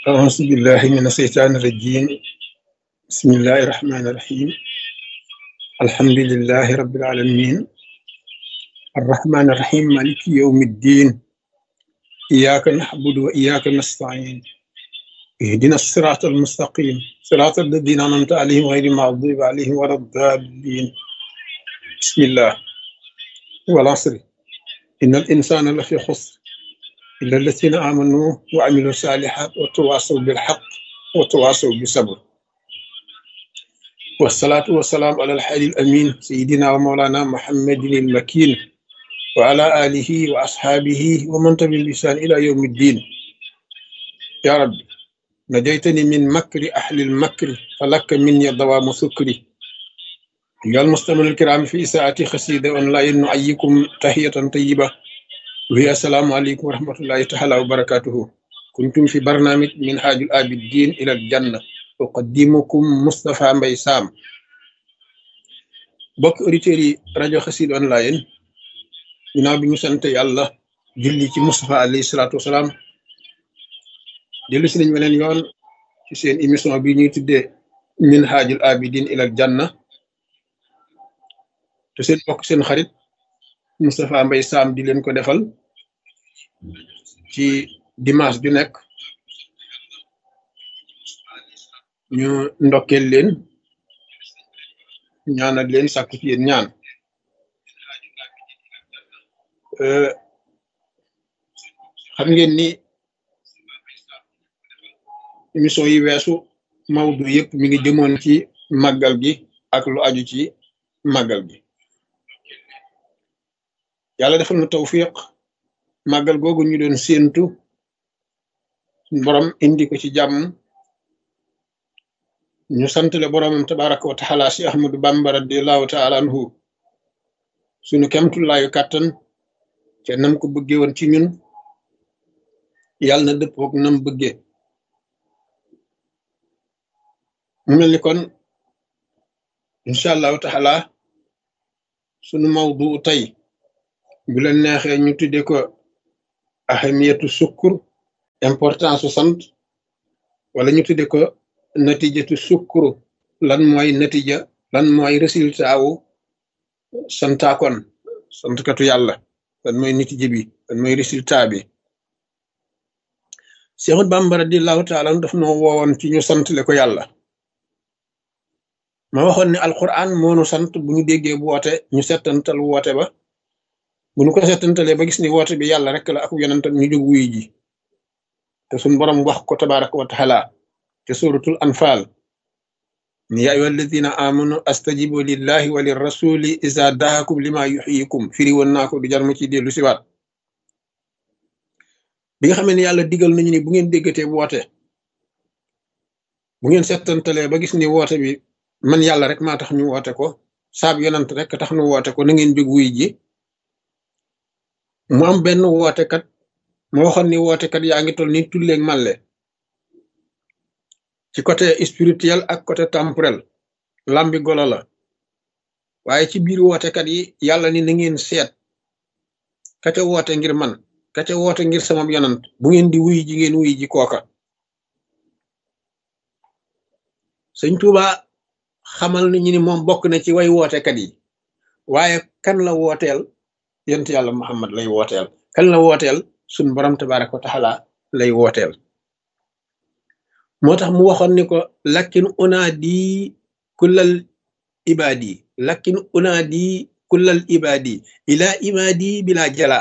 أعوذ بالله من الشيطان الرجيم. بسم الله الرحمن الرحيم. الحمد لله رب العالمين، الرحمن الرحيم، مالك يوم الدين. إياك نعبد وإياك نستعين. اهدنا الصراط المستقيم، صراط الذين أنعمت عليهم غير المغضوب عليهم ولا الضالين. بسم الله والعصر، إن الإنسان لفي خسر إلا الذين آمنوا وعملوا الصالحات وتواصوا بالحق وتواصوا بالصبر. والصلاة والسلام على الحادي الأمين سيدنا ومولانا محمد المكين وعلى آله وأصحابه ومن تبعهم بإحسان إلى يوم الدين. يا رب نجيتني من مكر أهل المكر، فلك مني دوام سكري. أيها المستمعون الكرام، في ساعة خسيدة أونلاين نحييكم تحية طيبة وهي السلام عليكم ورحمة الله تعالى وبركاته. كنتم في برنامج منهاج العابدين إلى الجنة، أقدمكم مصطفى مبي سام. bokk auditeurs yi rajo Xassida online, ginnaaw bi ñu sant yàlla julli ci Mustafa alayhi salaatu wasalaam, dellu si nañ weneen yoon ci seen émission bi ñuy tuddee minhajul abidin ilal janna, te seen bokk seen xarit Moustapha Mbaye Sam di leen ko defal ci dimanche ju nekk. ñu ndokkeel leen, ñaanal leen, sàkku ci yéen ñaan. xam ngeen ni émission yi weesu mawdu yëpp mi ngi jëmoon ci màggal gi ak lu aju ci màggal gi. yàlla defal na tawfiq, màggal googu ñu doon séentu borom indi ko ci jàmm. ñu santale boromam tabaraka wa taala si Ahmadu Bamba radiallahu taala anhu suñu kemtullaayu kàttan te nam ko bëggee woon ci ñun, yàlla na dëppook nam bëggee. mu mel ni kon incha allahu taala sunu mawdu tey bu leen neexee ñu tudde ko ahamiyatu sukkur, importance su sant, wala ñu tudde ko natijatu sukkuru, lan mooy natija, lan mooy résultat wu santaakon, santkatu yàlla, lan mooy natija bi, lan mooy résultat bi. Seexul Bamba radiyallahu taala daf noo woowoon ci ñu santle ko yàlla. ma waxoon ne alquran moonu sant bu ñu déggee bu woote ñu settantal woote ba, bu ñu ko settantalee ba gis ni woote bi yàlla rek la ak yonentam, ñu jóg wuy ji. te suñ borom wax ko tabaraka wa taala te suratul anfal ni yaa ayyuha alladina amanu astajibu lillahi wa lirrasuli iza daakum lima yuhyikum. firi woon naa ko, du jar ma ci dellu siwaat. bi nga xamee ne yàlla digal nañu ni bu ngeen déggatee woote, bu ngeen settantalee ba gis ni woote bi man yàlla rek maa tax ñu woote ko, saab yonant rek tax ñu woote ko, na ngeen jóg wuy ji. mu am benn wootekat, ma waxoon ni wootekat yaa ngi toll ni tulleeg màlle ci côté spirituel ak côté temporel, lambi golo la. waaye ci biir wootekat yi yàlla ni na ngeen seet ka ca woote ngir man, ka ca woote ngir sama yonant, bu ngeen di wuy ji ngeen wuy ji kooka. sëñ Tuuba xamal ni ñu ni moom bokk na ci way wootekat yi, waaye kan la wooteel? yonent yàlla Muhammad lay wooteel. kan la wooteel? suñ borom tabaraka wa taala lay wooteel. moo tax mu waxoon ni ko lakkin unaadi kullal ibaadi, lakkin unaadi kullal ibaadi ila imaadi bila jala.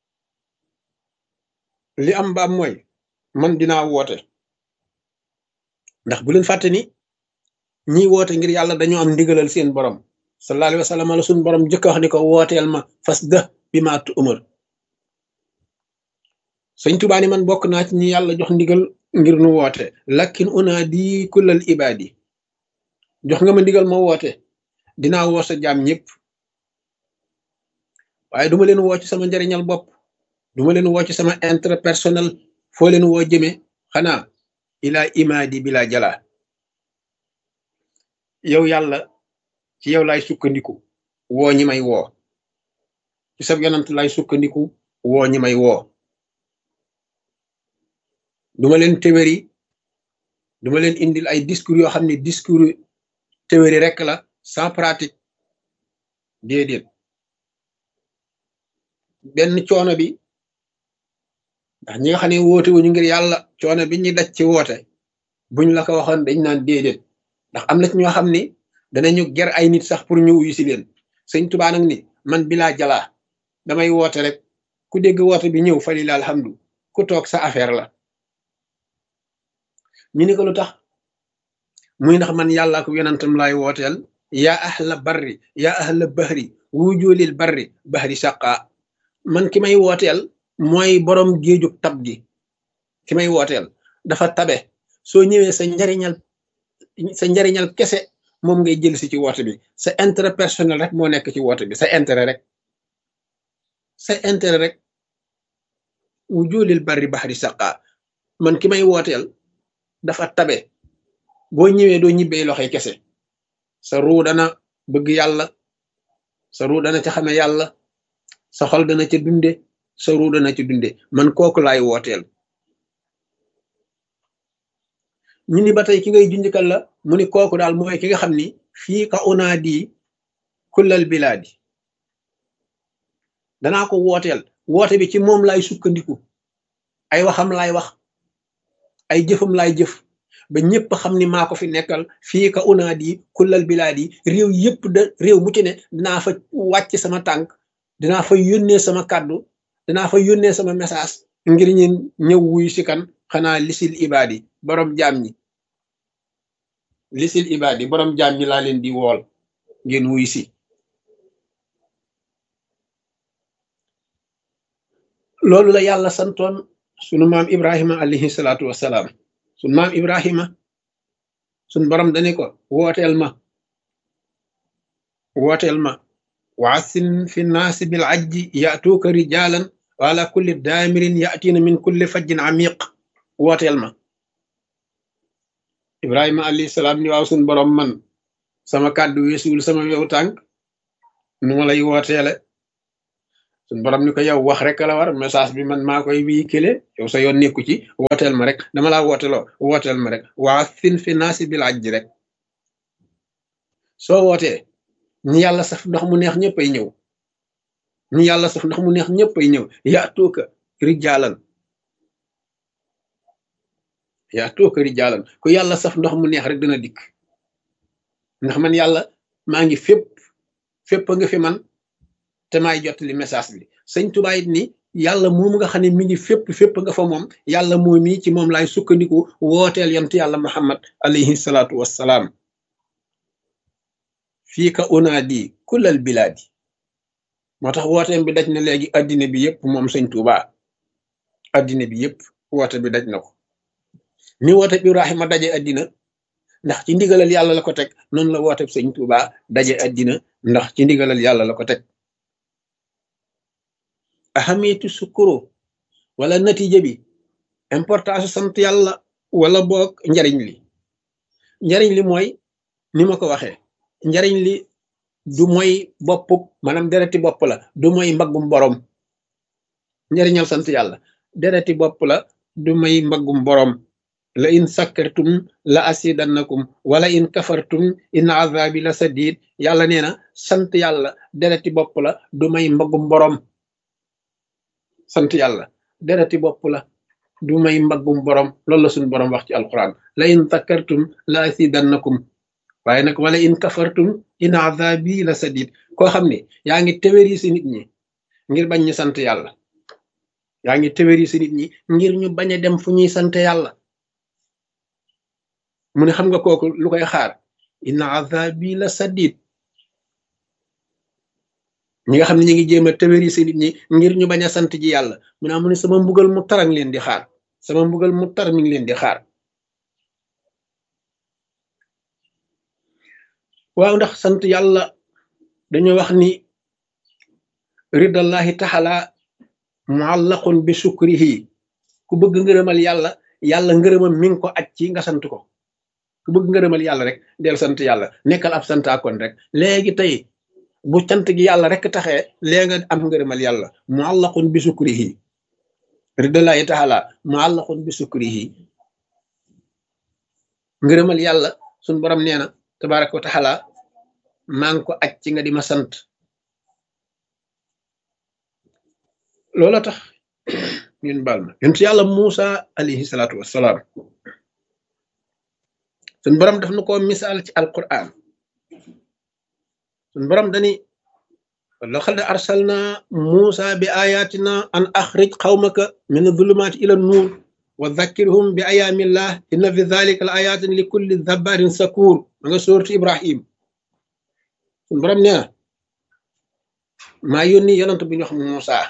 li am baam mooy man dinaa woote, ndax bu leen fàtte ni ñi woote ngir yàlla dañoo am ndigalal seen borom. sallallahu alayhi wa sallam la suñ borom jëkk wax ni ko wooteel ma fas dë bi ma tu'mar. sëñ Tuubaa ni man bokk naa ci ñi yàlla jox ndigal ngir nu woote. lakkin unaadi kullal ibaadi, jox nga ma ndigal ma woote, dinaa woo sa jaam ñëpp, waaye duma leen woo ci sama njariñal bopp, duma leen woo ci sama intérêt personnel. foo leen woo jëme xanaa ila imaadi bila jala. yow yàlla ci yow lay sukkandiku woo ñi may woo, ci sab yonant lay sukkandiku woo ñi may woo. duma leen téwéri duma leen indil ay discours yoo xam ne discours théorie rek la sans pratique. déedéet, benn coono bi ndax ñi nga xam ne woote wuñu ngir yàlla coono bi ñuy daj ci woote buñ la ko waxoon dañ naan déedéet, ndax am na ci ñoo xam ni danañu ger ay nit sax pour ñu wuyu si leen. sëñ Tuubaa nag ni man bilaa jalaa damay woote rek ku dégg woote bi ñëw fa lillahi alhamdu, ku toog sa affaire la. ñu ni ko lu tax muy ndax man yàllaa ko yonentam laay wooteel. yaa ahla barri yaa ahla bahri wujoolil barri bahri saqa. man ki may wooteel mooy borom géejug tab gi. ki may wooteel dafa tabe. soo ñëwee sa njariñal kese moom ngay jël si ci woote bi. sa intérêt personnel rek moo nekk ci woote bi. sa intérêt rek wujoolil barri bahri saqa. man ki may wooteel dafa tabe. boo ñëwee doo ñibbee loxoy kese. sa ruu dana bëgg yàlla, sa ruu dana ca xame yàlla, sa xol dana ca dunde, sa ruu dana ca dunde. man kooku laay wooteel. ñu ni ba tey ki ngay junjkal la mu ni kooku daal mooy ki nga xam ni fii ka unaadi kullal bilaadi. danaa ko wooteel, woote bi ci moom laay sukkandiku. ay waxam laay wax, ay jëfam laay jëf, ba ñëpp xam ni maa ko fi nekkal. fii ka unaadi kullal bilaadi. réew yëpp réew mu ci ne dinaa fa wàcc sama tànk, dinaa fa yónnee sama kàddu, dinaa fa yónnee sama message ngir ñeen ñëw wuy si kan xanaa lisil ibaadi, borom jaam ñi. lisil ibaadi, borom jaam ñi laa leen di wool ngeen wuy si. loolu la yàlla santoon sunu maam Ibrahima alayhi salaatu wassalaam. sunu maam Ibrahima sunu borom dane ko wooteel ma waasin fi naasi bil ajji yatuuka rijaalan wa ala kulli daamirin yatiina min kulli fajjin amiq. wooteel ma. Ibrahima alayhi salaam ni waaw sunu borom man sama kàddu weesuwul sama wew tànk, nu ma lay wooteele. suñu borom ni ko yow wax rek la war, message bi man maa koy véhiculer, yow sa yoon nekku ci. wooteel ma rek, dama laa wooteloo, wooteel ma rek. waa fin fi naasi bil ajji rek. soo wootee ñi yàlla saf ndox mu neex ñëpp ay ñëw. ñi yàlla saf ndox mu neex ñëpp ay ñëw. yaatuuka rijaalan ku yàlla saf ndox mu neex rek dina dikk. ndax man yàlla maa ngi fépp nga fi man, te maay jottali message bi. sëñ Tuubaa it ni yàlla moomu nga xam ne mi ngi fépp nga fa moom, yàlla moom mi ci moom laay sukkandiku wooteel yonent yàlla Muhammad alayhi salaatu wassalaam. fii ka unaadi kullal bilaadi. moo tax wooteem bi daj na léegi addina bi yëpp moom sëñ Tuubaa. addina bi yëpp woote bi daj na ko. ni woote bi Ibrahima daje addina ndax ci ndigalal yàlla la ko teg, noonu la woote sëñ Tuubaa daje addina ndax ci ndigalal yàlla la ko teg. ahamiyatu sukuru wala natija bi, importance sant yàlla wala boog njariñ li mooy ni ma ko waxee, njariñ li du mooy bopp, maanaam dereti bopp la, du mooy mbaggum borom. njariñal sant yàlla dereti bopp la, du may mbaggum borom. la in sakkartum la asidannakum wala in kafartum in azabi la sadid. yàlla nee na sant yàlla dereti bopp la, du may mbaggum borom. sant yàlla dereti bopp la, du may mbaggum borom. loolu la suñu borom wax ci alquran. la in sakkartum la asidannakum, waaye nag wala in kafartum in azabi la sadid. koo xam ne yaa ngi téwéri si nit ñi ngir bañ ñu sant yàlla, yaa ngi téwéri si nit ñi ngir ñu bañ a dem fu ñuy sant yàlla, mu ne xam nga kooku lu koy xaar. in azabi la sadid. ñi nga xam ne ñu ngi jéem a téwéri si nit ñi ngir ñu bañ a sant ji yàlla, mu ne sama mbugal mu tar a ngi leen di xaar. sama mbugal mu tar mi ngi leen di xaar. waaw ndax sant yàlla dañoo wax ni ridallahi taala muallaqun bi sukrihi. ku bëgg ngërëmal yàlla, yàlla ngërëmam mi ngi ko aj ci nga sant ko. ku bëgg ngërëmal yàlla rek del sant yàlla, nekkal ab santaakoon rek. léegi tey bu cant gi yàlla rek taxee léegi nga am ngërëmal yàlla. muallaqun bi sukrihi, ridallahi taala muallaqun bi sukrihi. ngërëmal yàlla suñ borom nee na tabaraka wa taala maa ngi ko aj ci nga di ma sant loola tax ñun baal ma yonent yàlla Muusa alayhi salaatu wassalaam suñ borom daf na ko misaal ci alquran suñ borom dani laqad arsalna Muusa bi ayatina an axrij qawmaka min adh-dhulumati ila an-nur wa dhakkirhum bi ayamillah inna fi dhalika la ayatin li kulli dhabarin sakur ma nga sooratu Ibrahim suñ borom nee na maa yónni yonent bi ñu wax Muusa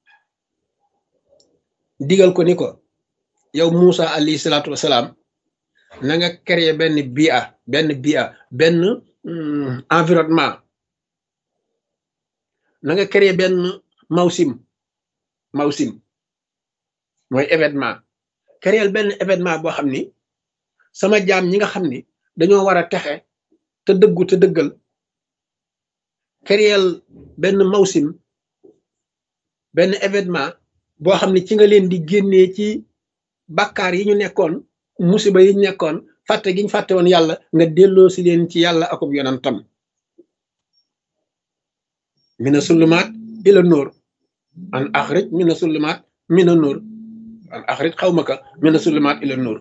digal ko ni ko yow Muusa alayhi salaatu wasalaam na nga créer benn environnement na nga créer benn mawsim mooy événement créer benn événement boo xam ni sama jaam ñi nga xam ni dañoo war a texe te dëggu te dëggal créer benn mawsim benn événement boo xam ne ci nga leen di génnee ci bàkkaar yi ñu nekkoon musiba yi ñu nekkoon fàtte gi ñu fàtte woon yàlla nga delloo si leen ci yàlla akub yonantam mina sulumaat ila nóor an axrij mina sulumaat mina nóor an axrij xawmaka mina sulumaat ila nóor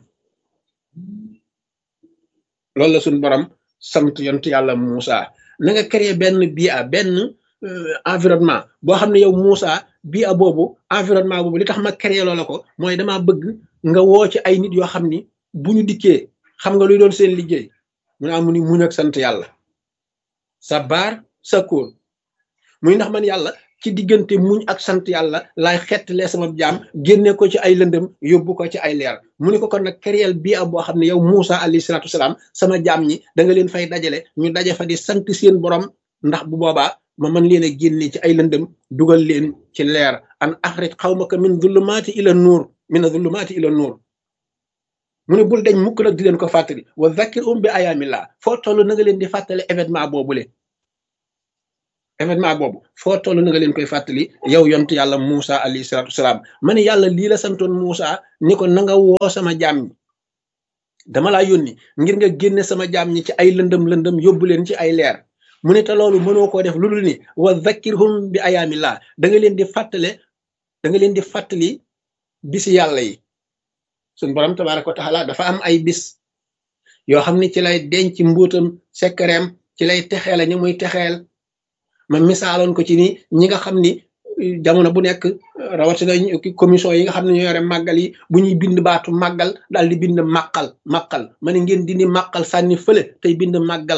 loolu la suñu borom sant yonent yàlla Muusa na nga créer benn environnement boo xam ne yow Muusa boobu environnement boobu li tax ma créer loola ko mooy damaa bëgg nga woo ci ay nit yoo xam ni bu ñu dikkee xam nga luy doon seen liggéey mu ni muñ ak sant yàlla sabar sakoor muy ndax man yàlla ci diggante muñ ak sant yàlla laay xettlee sama jaam génne ko ci ay lëndëm yóbbu ko ci ay leer mu ni ko kon nag créer boo xam ne yow Muusa alayhi salaatu wasalaam sama jaam ñi da nga leen fay dajale ñu daje fa di sant seen borom ndax bu boobaa ma mën leen a génne ci ay lëndëm dugal leen ci leer an axrij xawmaka min dhulumaati ila nuur mu ne bul deñ mukk nag di leen ko fàttali wa dhakkirhum bi ayaamillah foo toll na nga leen di fàttali événement boobu foo toll na nga leen koy fàttali yow yontu yàlla Muusa alayhi salaatu wasalaam ma ne yàlla lii la santoon Muusa ni ko na nga woo sama jaam ñi dama laa yónni ngir nga génne sama jaam ñi ci ay lëndëm yóbbu leen ci ay leer mu ne te loolu mënoo koo def lu dul ni wa dhakkirhum bi ayaamillah da nga leen di fàttali bisi yàlla yi suñ borom tabaaraka wa taala dafa am ay bis yoo xam ne ci lay denc mbuutam sekkareem ci lay texeela ñi muy texeel ma misaaloon ko ci ni ñi nga xam ni jamono bu nekk rawatina commission yi nga xam ne ñoo yore màggal yi bu ñuy bind baatu màggal daal di bind màqal ma ne ngeen dindi màqal sànni fële tey bind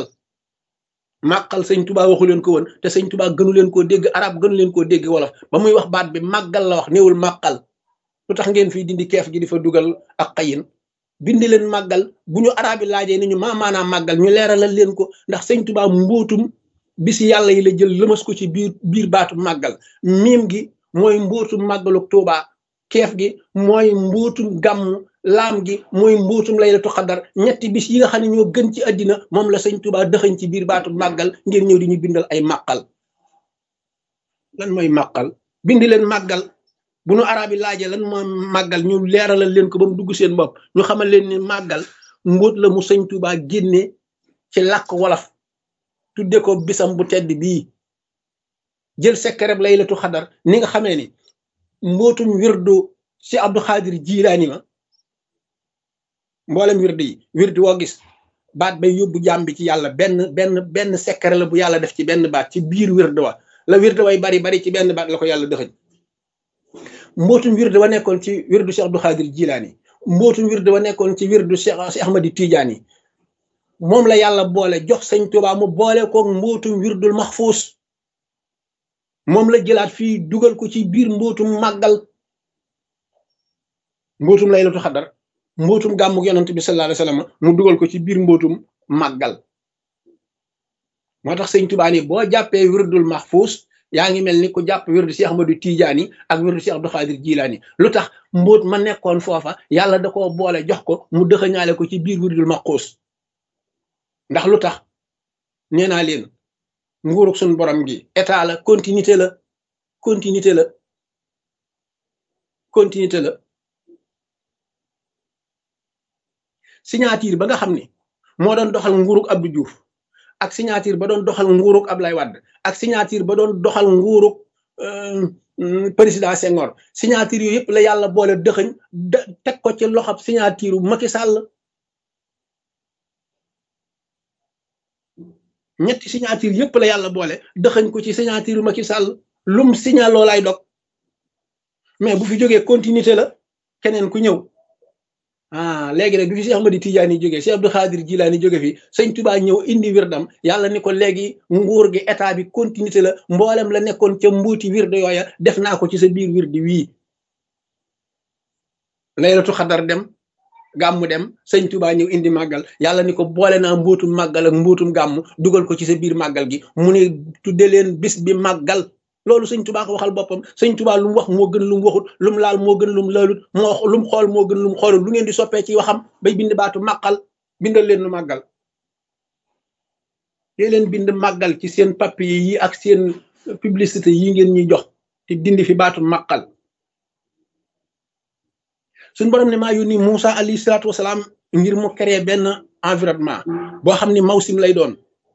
màggal sëñ Tuubaa waxu leen ko woon te sëñ Tuubaa gënu leen koo dégg arab gënu leen koo dégg wolof ba muy wax baat bi màggal la wax néewul màqal lu tax ngeen fii dindi keef gi di fa dugal ak xayin bindi leen màggal bu ñu arab yi laajee ni ñu maanaam màggal ñu leeralal leen ko ndax sëñ Tuubaa mbóotum bisi yàlla yi la jël lëmas ko ci biir baatu màggal miim gi mooy mbóotum màggalu Tuubaa keef gi mooy mbóotum gàmmu laam gi mooy mbóotum laylatu xadar ñetti bis yi nga xam ne ñoo gën ci àddina moom la sëñ Tuubaa dëxañ ci biir baatu màggal ngeen ñëw di ñu bindal ay màqal lan mooy màqal bindi leen màggal bu nu arab yi laajee lan mooy màggal ñu leeralal leen ko ba mu dugg seen bopp ñu xamal leen ni màggal mbóot la mu sëñ Tuubaa génne ci làkk wolof tudde ko bisam bu tedd bii jël sekkereb laylatu xadar ni nga xamee ni mbootum wirdu si Abdou Xaadir Jilaani ma mboolem wirdu woo gis baat bay yóbbu jaam bi ci yàlla benn sekkere la bu yàlla def ci benn baat ci biir wirdu wa la wirdu way bari ci benn baat la ko yàlla dëxëñ mbootum wirdu wa nekkoon ci wirdu si Abdou Xaadir Jilaani mbootum wirdu wa nekkoon ci wirdu si Ahmadi Tijaani moom la yàlla boole jox sëñ Tuubaa mu boole koog mbootum wirdul maxfuus moom la jëlaat fii dugal ko ci biir mbootum màggal mbootum laylatu xadar mbootum gàmmug yonent bi sallallahu alayhi wasallam mu dugal ko ci biir mbootum màggal moo tax sëñ Tuubaa ni boo jàppee wirdul maxfuus yaa ngi mel ni ku jàpp wirdu si Ahmadu Tijaani ak wirdu si Abdou Xaadir Jilaani lu tax mbóot ma nekkoon foofa yàlla da koo boole jox ko mu dëxëñaale ko ci biir wirdul maxfuus ndax lu tax nee naa leen nguurug suñu borom gi état la continuité la signature ba nga xam ni moo doon doxal nguurug Abdou Diouf ak signature ba doon doxal nguurug Ablaye Wade ak signature ba doon doxal nguurug président Senghor signature yooyu yëpp la yàlla boole dëxëñ teg ko ci loxab signature Macky Sall ñetti signature yëpp la yàlla boole dëxëñ ko ci signature Macky Sall lum signal loolaay dog mais bu fi jógee continuité la keneen ku ñëw léegi nag bi fi Cheikh Ahmadi Tidiane jógee Cheikh Abdou Khadir Jilani jóge fi sëñ Touba ñëw indi wirdam yàlla ni ko léegi nguur gi état bi continuité la mboolem la nekkoon ca mbuuti wirde yooya def naa ko ci sa biir wirdi wii laylatu xadar dem gàmmu dem sëñ Touba ñëw indi màggal yàlla ni ko boole naa mbuutum màggal ak mbuutum gàmmu dugal ko ci sa biir màggal gi mu ne tudde leen bis bi màggal loolu sëñ Touba ko waxal boppam sëñ Touba lu mu wax moo gën lu mu waxut lu mu laal moo gën lu mu laalut moo lu mu xool moo gën lu mu xoolul lu ngeen di soppee ci waxam bay bind baatu màggal bindal leen nu màggal dee leen bind màggal ci seen papier yi ak seen publicité yi ngeen ñuy jox te dindi fi baatu màggal suñ borom ne maa yónni Moussa alayhi salaatu wasalaam ngir mu créer benn environnement boo xam ni mawsim lay doon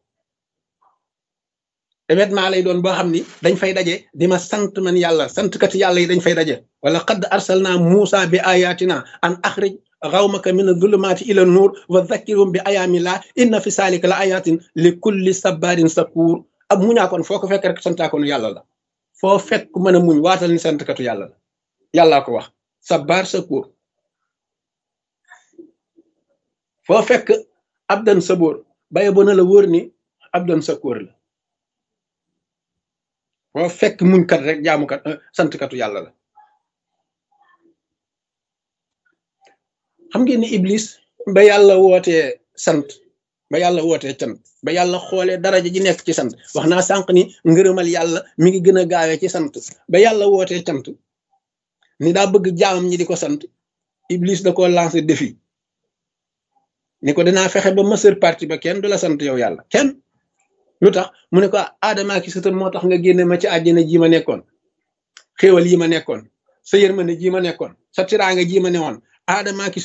événement lay doon boo xam ni dañ fay daje di ma sant man yàlla santkati yàlla yi dañ fay daje wala qad arsalna Moussa bi ayatina an axrij xawmaka min adulumaati ila nuur wa zakkirhum bi ayaamillah inna fi saalika la ayatin li kulli sabarin sakuur ab muñaakoon foo ko fekk rek santaakoonu yàlla la foo fekk mën a muñ waatal ni santkatu yàlla la yàllaa ko wax sabar sakuur foo fekk abdan saboor baye bo na la wóor ni abdan sakoor la foo fekk muñkat rek jaamukat santkatu yàlla la xam ngeen ni iblis ba yàlla wootee sant ba yàlla wootee cant ba yàlla xoolee daraja ji nekk ci sant wax naa sànq ni ngërëmal yàlla mi ngi gën a gaawee ci sant ba yàlla wootee cant ni daa bëgg jaamam ñi di ko sant iblis da ko lancé défi ni ko danaa fexe ba majeure partie ba kenn du la sant yow yàlla kenn lu tax mu ne ko aadama ki sëtam moo tax nga génne ma ci àjjana ji ma nekkoon xéewal yi ma nekkoon sa yërmande ji ma nekkoon sa tiraanga ji ma newoon aadama ki